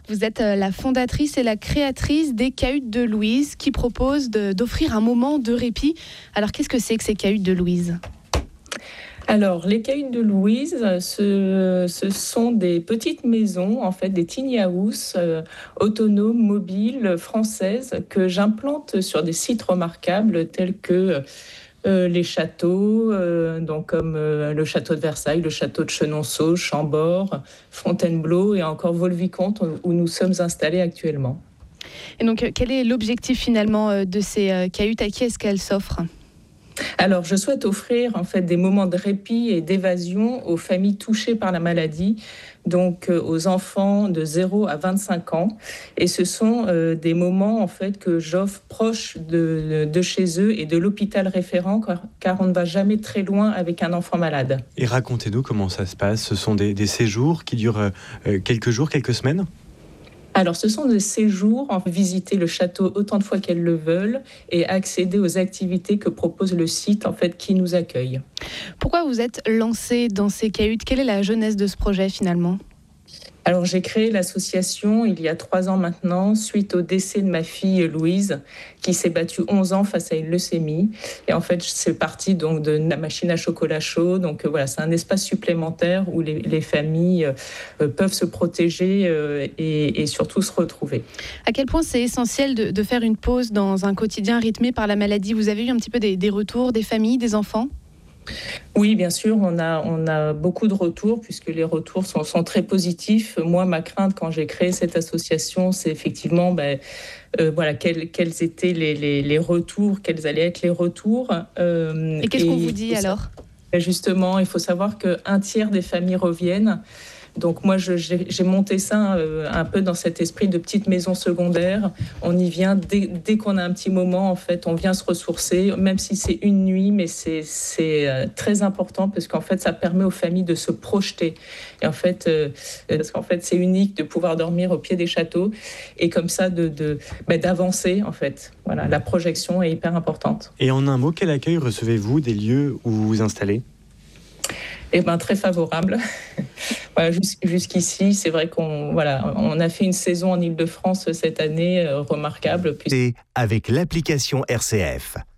Vous êtes la fondatrice et la créatrice des Cahutes de Louise qui proposent d'offrir un moment de répit. Alors qu'est-ce que c'est que ces Cahutes de Louise ? Alors, les Cahutes de Louise, ce sont des petites maisons, en fait, des tiny houses autonomes, mobiles, françaises, que j'implante sur des sites remarquables tels que les châteaux, donc comme le château de Versailles, le château de Chenonceau, Chambord, Fontainebleau et encore Vaux-le-Vicomte, où nous sommes installés actuellement. Et donc, quel est l'objectif finalement de ces Cahutes ? À qui est-ce qu'elles s'offrent ? Alors, je souhaite offrir en fait des moments de répit et d'évasion aux familles touchées par la maladie, donc aux enfants de 0 à 25 ans. Et ce sont des moments en fait que j'offre proches de chez eux et de l'hôpital référent, car on ne va jamais très loin avec un enfant malade. Et racontez-nous comment ça se passe. Ce sont des séjours qui durent quelques jours, quelques semaines ? Alors, ce sont des séjours, visiter le château autant de fois qu'elles le veulent et accéder aux activités que propose le site en fait, qui nous accueille. Pourquoi vous êtes lancée dans ces Cahutes ? Quelle est la genèse de ce projet finalement ? Alors, j'ai créé l'association il y a 3 ans maintenant, suite au décès de ma fille Louise, qui s'est battue 11 ans face à une leucémie. Et en fait, c'est parti donc de la machine à chocolat chaud. Donc voilà, c'est un espace supplémentaire où les familles peuvent se protéger et surtout se retrouver. À quel point c'est essentiel de faire une pause dans un quotidien rythmé par la maladie ? Vous avez eu un petit peu des retours des familles, des enfants ? Oui, bien sûr, on a beaucoup de retours puisque les retours sont très positifs. Moi, ma crainte quand j'ai créé cette association, c'est effectivement quels étaient les retours, quels allaient être les retours. Et qu'est-ce qu'on vous dit alors ? Justement, il faut savoir qu'un tiers des familles reviennent. Donc moi, j'ai monté ça un peu dans cet esprit de petite maison secondaire. On y vient dès qu'on a un petit moment, en fait, on vient se ressourcer, même si c'est une nuit, mais c'est très important parce qu'en fait, ça permet aux familles de se projeter. Et en fait, parce qu'en fait, c'est unique de pouvoir dormir au pied des châteaux et comme ça d'avancer, en fait. Voilà, la projection est hyper importante. Et en un mot, quel accueil recevez-vous des lieux où vous vous installez ? Très favorable. Voilà, jusqu'ici, c'est vrai qu'on a fait une saison en Île-de-France cette année remarquable. Avec l'application RCF.